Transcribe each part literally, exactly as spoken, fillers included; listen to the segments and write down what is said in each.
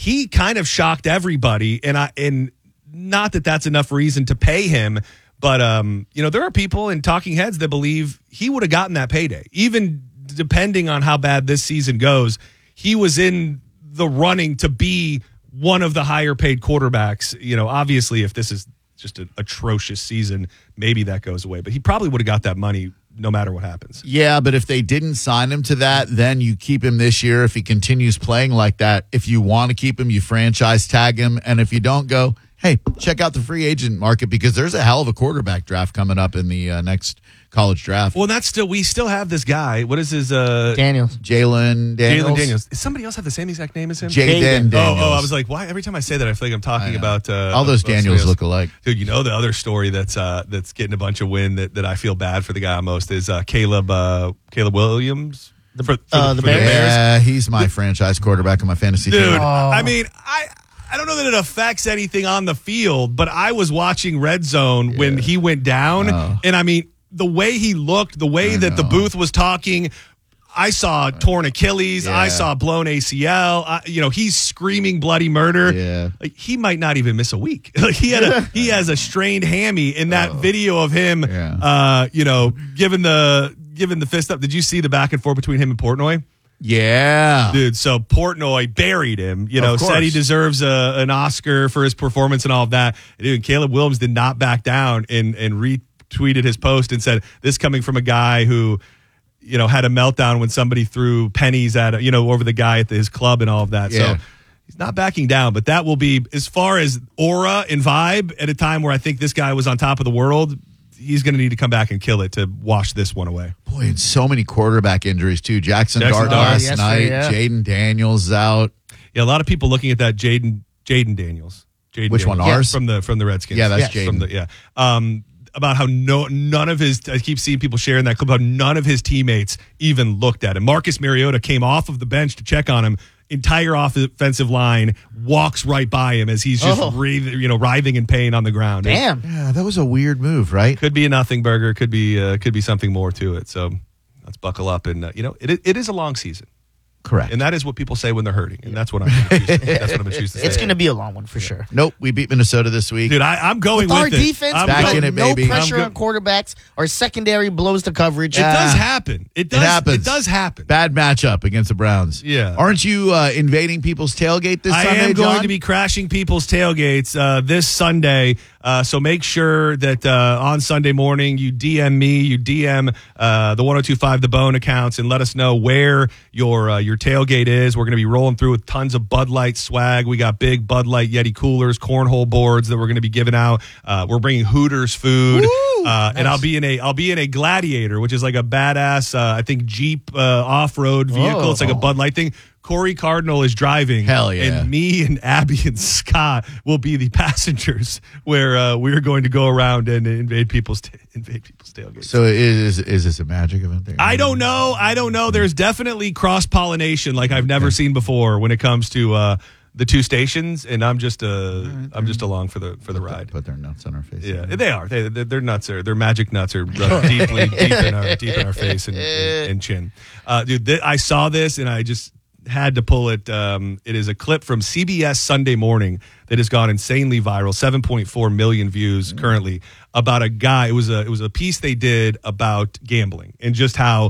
he kind of shocked everybody, and I and not that that's enough reason to pay him, but um, you know, there are people in talking heads that believe he would have gotten that payday, even depending on how bad this season goes. He was in the running to be one of the higher paid quarterbacks. You know, obviously, if this is just an atrocious season, maybe that goes away, but he probably would have got that money no matter what happens. Yeah, but if they didn't sign him to that, then you keep him this year. If he continues playing like that, if you want to keep him, you franchise tag him. And if you don't, go, hey, check out the free agent market, because there's a hell of a quarterback draft coming up in the uh, next college draft. Well, that's still, we still have this guy. What is his? Uh, Daniels. Jalen Daniels. Jalen Daniels. Does somebody else have the same exact name as him? Jaden Daniels. Oh, oh, I was like, why? Every time I say that, I feel like I'm talking about uh, all those Daniels look alike. Dude, you know the other story that's uh, that's getting a bunch of win that, that I feel bad for the guy most is uh, Caleb uh, Caleb Williams. The, for, for uh, the, the for Bears? the Bears. Yeah, he's my franchise quarterback in my fantasy Dude, team. oh. I mean, I I don't know that it affects anything on the field, but I was watching Red Zone yeah. when he went down, oh. and I mean, the way he looked, the way I that know. the booth was talking, I saw torn Achilles, yeah. I saw blown A C L. I, you know, he's screaming bloody murder. Yeah, like, he might not even miss a week. Like he had a he has a strained hammy in that oh. video of him. Yeah. Uh, you know, giving the giving the fist up. Did you see the back and forth between him and Portnoy? Yeah, dude. So Portnoy buried him. You know, said he deserves a, an Oscar for his performance and all of that. Dude, Caleb Williams did not back down and and re. tweeted his post and said, this coming from a guy who, you know, had a meltdown when somebody threw pennies at, you know, over the guy at his club and all of that. Yeah. So he's not backing down, but that will be, as far as aura and vibe at a time where I think this guy was on top of the world, he's going to need to come back and kill it to wash this one away. Boy, and so many quarterback injuries too. Jackson, Jackson Dart Dart last yes, night. yeah. Jaden Daniels out. Yeah, a lot of people looking at that Jaden Jaden Daniels. Jaden Which Daniels. one, ours? From the, from the Redskins. Yeah, that's yeah. Jaden. From the, yeah. Um, about how no none of his, I keep seeing people sharing that clip, how none of his teammates even looked at him. Marcus Mariota came off of the bench to check on him. Entire offensive line walks right by him as he's just oh. breathing, you know, writhing in pain on the ground. Damn. Yeah, that was a weird move, right? Could be a nothing burger. Could be uh, could be something more to it. So let's buckle up. And, uh, you know, it it is a long season. Correct. And that is what people say when they're hurting. And that's what I'm going to choose. That's what I'm going to choose to say. It's going to be a long one for sure. Nope, we beat Minnesota this week. Dude, I, I'm going with, with our it. defense, I'm back put in it, no baby. pressure I'm on quarterbacks. Our secondary blows the coverage. It Yeah. does happen. It does. It happens. It does happen. Bad matchup against the Browns. Yeah. Aren't you uh, invading people's tailgate this I Sunday, am going John? to be crashing people's tailgates uh, this Sunday. Uh, so make sure that uh, on Sunday morning you D M me, you D M uh, the one oh two five The Bone accounts, and let us know where your uh, your tailgate is. We're going to be rolling through with tons of Bud Light swag. We got big Bud Light Yeti coolers, cornhole boards that we're going to be giving out. Uh, we're bringing Hooters food, Woo! uh, Nice. and I'll be in a I'll be in a Gladiator, which is like a badass uh, I think Jeep uh, off road vehicle. Oh. It's like a Bud Light thing. Corey Cardinal is driving. Hell yeah. And me and Abby and Scott will be the passengers where uh, we're going to go around and invade people's ta- invade people's tailgates. So is is this a magic event there? I don't know. I don't know. There's definitely cross pollination like I've never seen before when it comes to uh, the two stations, and I'm just uh, I'm just along for the for the ride. Put their nuts on our face. Yeah, they are. They their nuts are their magic nuts are deeply deep in our deep in our face and, and, and chin. Uh, dude, th- I saw this and I just had to pull it. Um, it is a clip from C B S Sunday Morning that has gone insanely viral, seven point four million views currently, about a guy. It was a it was a piece they did about gambling and just how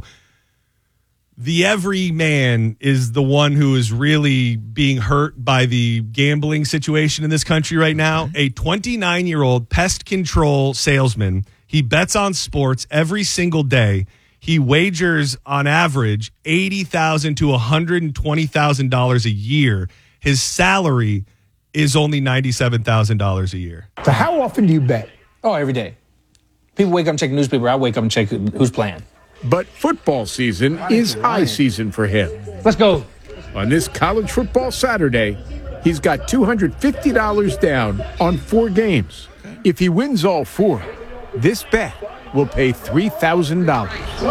the everyman is the one who is really being hurt by the gambling situation in this country right now. A twenty-nine-year-old pest control salesman. He bets on sports every single day. He wagers on average eighty thousand dollars to one hundred twenty thousand dollars a year. His salary is only ninety-seven thousand dollars a year. So how often do you bet? Oh, every day. People wake up and check the newspaper. I wake up and check who's playing. But football season is high season for him. Let's go. On this college football Saturday, he's got two hundred fifty dollars down on four games. If he wins all four, this bet will pay three thousand dollars.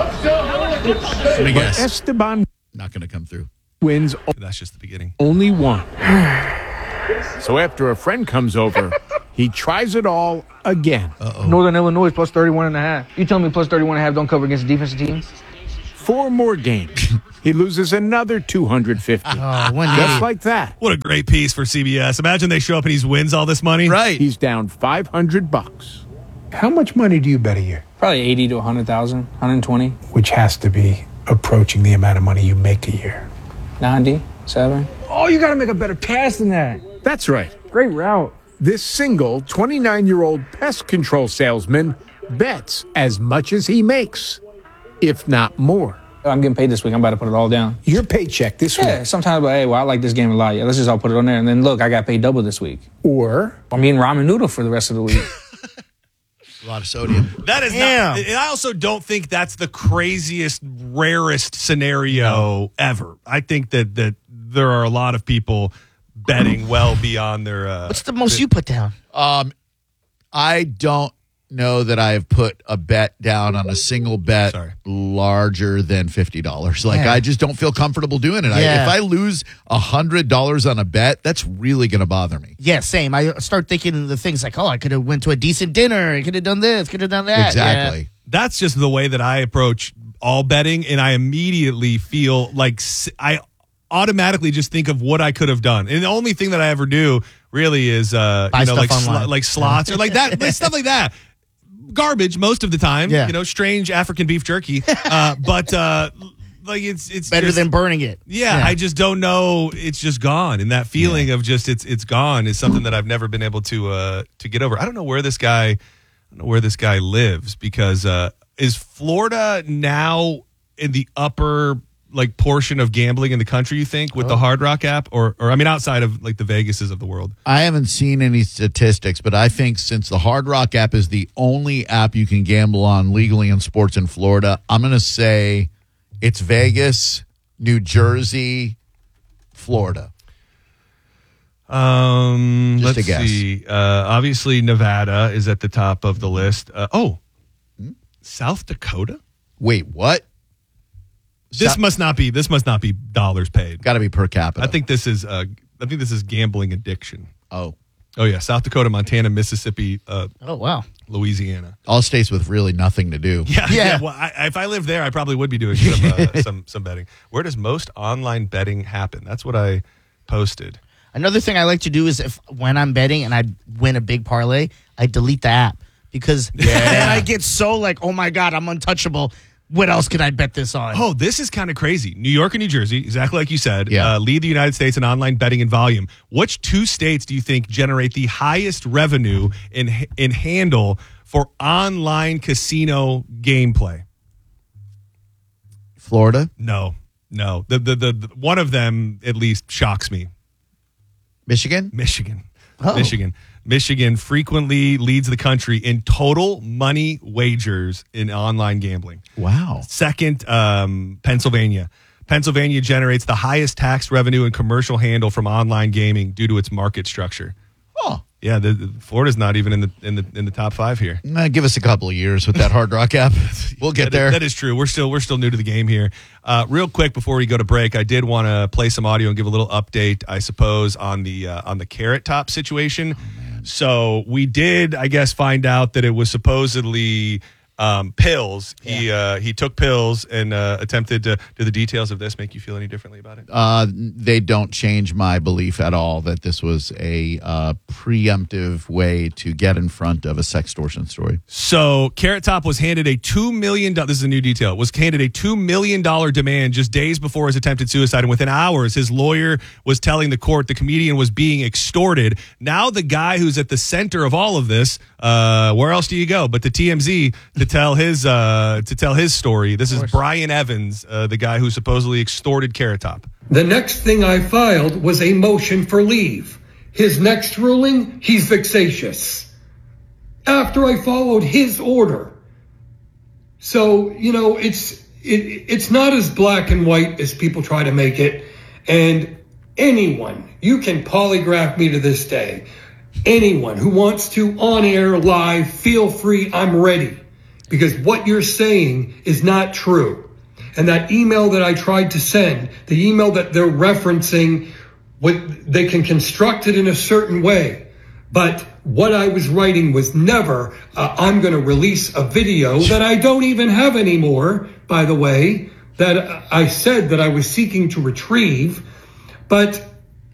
Let me guess. Esteban Not going to come through. wins That's just the beginning. only one. So after a friend comes over, he tries it all again. Northern Illinois plus thirty-one and a half. You tell me plus thirty-one and a half don't cover against the defensive teams? four more games, he loses another two hundred fifty. Oh, one Just idiot. like that. What a great piece for C B S. Imagine they show up and he wins all this money. Right. He's down five hundred bucks. How much money do you bet a year? Probably eighty to one hundred thousand, one hundred twenty, Which has to be approaching the amount of money you make a year. ninety, seven. Oh, you got to make a better pass than that. That's right. Great route. This single twenty-nine-year-old pest control salesman bets as much as he makes, if not more. I'm getting paid this week. I'm about to put it all down. Your paycheck this Yeah, week. sometimes, but hey, well, I like this game a lot. Yeah, let's just all put it on there. And then look, I got paid double this week. Or I'm eating ramen noodle for the rest of the week. A lot of sodium. That is Damn. not, and I also don't think that's the craziest, rarest scenario ever. I think that that there are a lot of people betting well beyond their. Uh, What's the most you put down? Um, I don't know that I have put a bet down on a single bet Sorry. larger than fifty dollars. Like, Yeah. I just don't feel comfortable doing it. I, Yeah. if I lose one hundred dollars on a bet, that's really going to bother me. Yeah, same. I start thinking the things like, oh, I could have went to a decent dinner. I could have done this. Could have done that. Exactly. that's just the way that I approach all betting, and I immediately feel like s- I automatically just think of what I could have done. And the only thing that I ever do really is, uh, Buy you know, stuff like online. like slots or like that, like stuff like that. Garbage most of the time. Yeah. You know, strange African beef jerky, uh, but uh, like it's it's Better just- than burning it. Yeah, I just don't know. It's just gone, and that feeling of just it's it's gone is something that I've never been able to uh, to get over. I don't know where this guy, I don't know where this guy lives because uh, is Florida now in the upper like portion of gambling in the country? You think with the Hard Rock app, or or I mean outside of like the Vegases of the world? I haven't seen any statistics, but I think since the Hard Rock app is the only app you can gamble on legally in sports in Florida, I'm going to say it's Vegas, New Jersey, Florida. Um, Just let's a guess. see. Uh, obviously, Nevada is at the top of the list. Uh, oh, South Dakota. Wait, what? This Sou- must not be. This must not be dollars paid. Got to be per capita. I think this is. Uh, I think this is gambling addiction. Oh, Oh yeah, South Dakota, Montana, Mississippi, uh, Oh, wow. Louisiana. all states with really nothing to do. Yeah, yeah. Yeah. well, I, if I lived there, I probably would be doing some uh, some some betting. Where does most online betting happen? That's what I posted. Another thing I like to do is if when I'm betting and I win a big parlay, I delete the app because then I get so like, oh my God, I'm untouchable. What else can I bet this on? Oh, this is kind of crazy. New York and New Jersey, exactly like you said, Yeah. uh, lead the United States in online betting in volume. Which two states do you think generate the highest revenue in in handle for online casino gameplay? Florida, No, no. The, the the the one of them at least shocks me. Michigan. Michigan. Oh. Michigan. Michigan frequently leads the country in total money wagers in online gambling. Wow. Second, um, Pennsylvania. Pennsylvania generates the highest tax revenue and commercial handle from online gaming due to its market structure. Oh, Yeah, the, the, Florida's not even in the in the in the top five here. nah, give us a couple of years with that Hard Rock app. We'll get That is- there. that is true. We're still we're still new to the game here. Uh, real quick before we go to break, I did want to play some audio and give a little update, I suppose, on the uh, on the Carrot Top situation. So we did, I guess, find out that it was supposedly um, pills. He uh, he took pills and uh, attempted to. Do the details of this make you feel any differently about it? Uh, they don't change my belief at all that this was a uh, preemptive way to get in front of a sextortion story. So Carrot Top was handed a two million dollars. This is a new detail. Was handed a two million dollars demand just days before his attempted suicide, and within hours, his lawyer was telling the court the comedian was being extorted. Now the guy who's at the center of all of this, uh, where else do you go but to T M Z to tell his uh, to tell his story? This is Brian Evans, uh, the guy who supposedly extorted Carrot Top. The next thing I filed was a motion for leave. His next ruling, he's vexatious. After I followed his order. So, you know, it's it, it's not as black and white as people try to make it. And anyone, you can polygraph me to this day. Anyone who wants to on air live, feel free, I'm ready. Because what you're saying is not true. And that email that I tried to send, the email that they're referencing, what they can construct it in a certain way. But what I was writing was never, uh, I'm going to release a video that I don't even have anymore, by the way, that I said that I was seeking to retrieve. But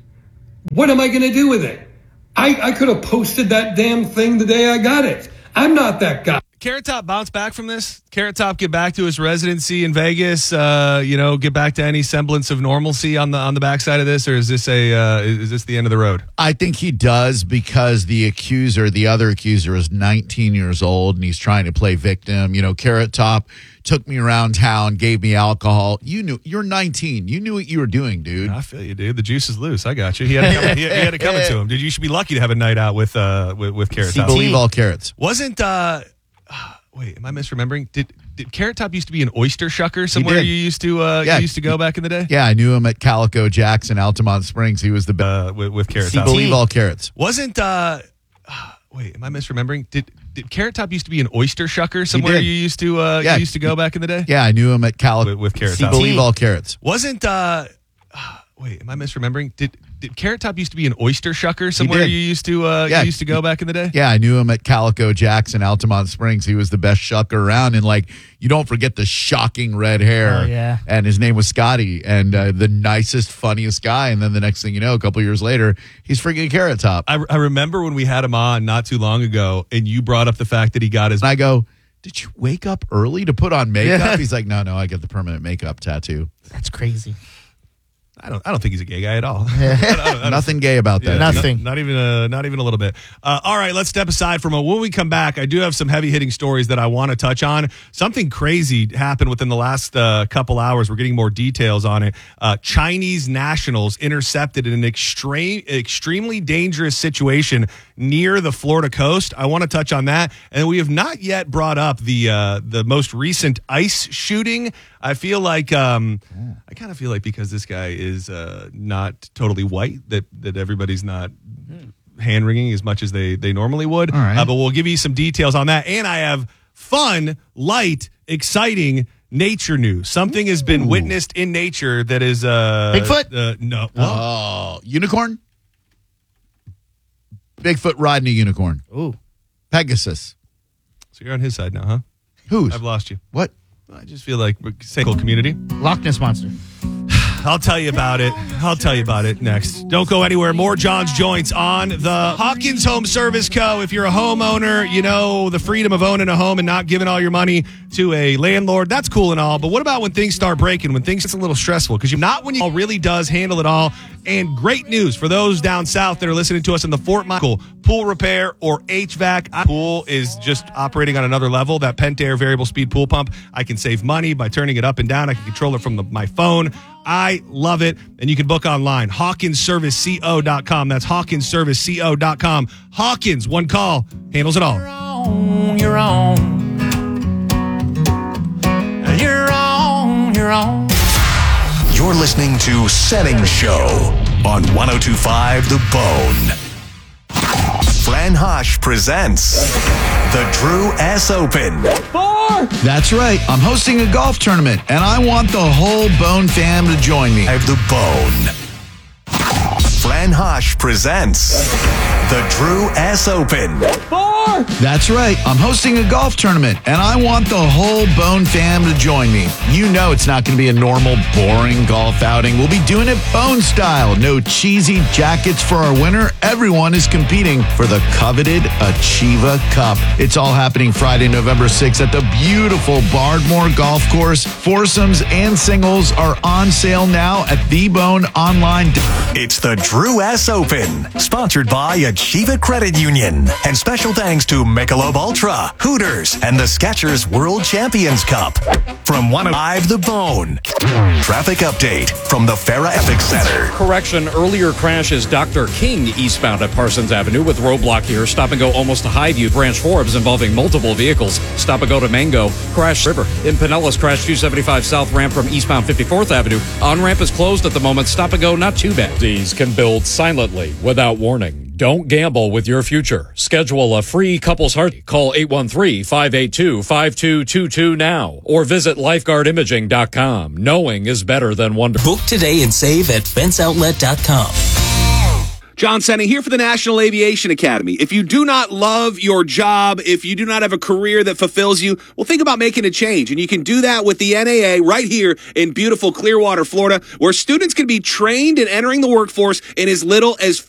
what am I going to do with it? I, I could have posted that damn thing the day I got it. I'm not that guy. Carrot Top bounce back from this? Carrot Top get back to his residency in Vegas? Uh, you know, get back to any semblance of normalcy on the on the backside of this, or is this a uh, is this the end of the road? I think he does because the accuser, the other accuser, is nineteen years old and he's trying to play victim. You know, Carrot Top took me around town, gave me alcohol. You knew you're nineteen. You knew what you were doing, dude. I feel you, dude. The juice is loose. I got you. He had it coming, he, he had it coming to him, dude. You should be lucky to have a night out with uh with, with Carrot Top. Believe all carrots. Wasn't uh. Wait, am I misremembering? Did did Carrot Top used to be an oyster shucker somewhere did. you used to uh, Yeah. you used to go back in the day? Yeah, I knew him at Calico Jackson, Altamont Springs. He was the best. Uh, with, with Carrot See, Top. believe all carrots. Wasn't uh, wait, am I misremembering? Did did Carrot Top used to be an oyster shucker somewhere did. you used to uh, Yeah. you used to go back in the day? Yeah, I knew him at Calico With, with Carrot See, Top. believe all carrots. Wasn't uh, wait, am I misremembering? Did did Carrot Top used to be an oyster shucker somewhere did. you used to uh, Yeah. you used to go back in the day? Yeah, I knew him at Calico Jackson, Altamont Springs. He was the best shucker around. And, like, you don't forget the shocking red hair. Oh, yeah. And his name was Scotty, and uh, the nicest, funniest guy. And then the next thing you know, a couple years later, he's freaking Carrot Top. I, I remember when we had him on not too long ago, and you brought up the fact that he got his. And I go, did you wake up early to put on makeup? Yeah. He's like, no, no, I get the permanent makeup tattoo. That's crazy. I don't. I don't think he's a gay guy at all. I don't- I don't- I don't- Nothing gay about that. Yeah, Nothing. Not, not even a not even a little bit. Uh, all right, let's step aside from a. When we come back, I do have some heavy hitting stories that I want to touch on. Something crazy happened within the last uh, couple hours. We're getting more details on it. Uh, Chinese nationals intercepted in an extreme, extremely dangerous situation near the Florida coast. I want to touch on that, and we have not yet brought up the uh, the most recent ICE shooting. I feel like um, I kind of feel like because this guy is uh, not totally white, that that everybody's not hand wringing as much as they they normally would. All right. Uh, but we'll give you some details on that, and I have fun, light, exciting nature news. Something has been witnessed in nature that is uh, Bigfoot? Uh, no, well, Oh, unicorn? Bigfoot riding a unicorn. Ooh. Pegasus. so you're on his side now, huh? Who's? I've lost you. What? I just feel like we're same cool community. Loch Ness Monster. I'll tell you about it. I'll tell you about it next. Don't go anywhere. More John's Joints on the Hawkins Home Service Co. If you're a homeowner, you know the freedom of owning a home and not giving all your money to a landlord. That's cool and all. But what about when things start breaking, when things get a little stressful? Because you're not when you really does handle it all. And great news for those down south that are listening to us in the Fort Michael pool repair or H V A C. Pool is just operating on another level. That Pentair variable speed pool pump. I can save money by turning it up and down. I can control it from the, my phone. I love it. And you can book online. Hawkins Service Co dot com. That's Hawkins Service Co dot com. Hawkins, one call, handles it all. You're on. You're on. You're on. You're listening to Setting Show on one oh two point five The Bone. Fran Hosh presents the Drew S. Open. That's right. I'm hosting a golf tournament, and I want the whole Bone fam to join me. I have The Bone. Fran Hosh presents the Drew S. Open. That's right. I'm hosting a golf tournament, and I want the whole Bone fam to join me. You know it's not going to be a normal, boring golf outing. We'll be doing it Bone style. No cheesy jackets for our winner. Everyone is competing for the coveted Achieva Cup. It's all happening Friday, November sixth at the beautiful Bardmore Golf Course. Foursomes and singles are on sale now at the bone online. It's the Drew S. Open, sponsored by Achieva Credit Union. And special thanks to Michelob Ultra, Hooters, and the Skechers World Champions Cup. From one oh five The Bone. Traffic update from the Farah Epic Center. Correction, earlier crash is Doctor King eastbound at Parsons Avenue with roadblock here. Stop and go almost to Highview. Branch Forbes involving multiple vehicles. Stop and go to Mango. Crash River. In Pinellas, crash two seventy-five south ramp from eastbound fifty-fourth Avenue. On-ramp is closed at the moment. Stop and go, not too bad. These can build silently without warning. Don't gamble with your future. Schedule a free couples heart. Call eight one three, five eight two, five two two two now or visit lifeguard imaging dot com. Knowing is better than wondering. Book today and save at fence outlet dot com. John Senning here for the National Aviation Academy. If you do not love your job, if you do not have a career that fulfills you, well, think about making a change. And you can do that with the N A A right here in beautiful Clearwater, Florida, where students can be trained in entering the workforce in as little as